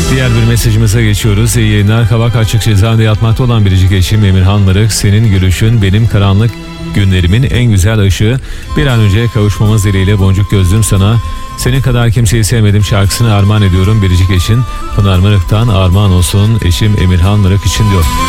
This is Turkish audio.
Diğer bir mesajımıza geçiyoruz. İyi yayınlar. Kavak Açık Cezaevinde yatmakta olan biricik eşim Emirhan Mırık. Senin gülüşün benim karanlık günlerimin en güzel ışığı. Bir an önce kavuşmamız dileğiyle boncuk gözlüm sana. Senin kadar kimseyi sevmedim şarkısını armağan ediyorum biricik eşin Pınar Mırık'tan armağan olsun eşim Emirhan Mırık için diyor.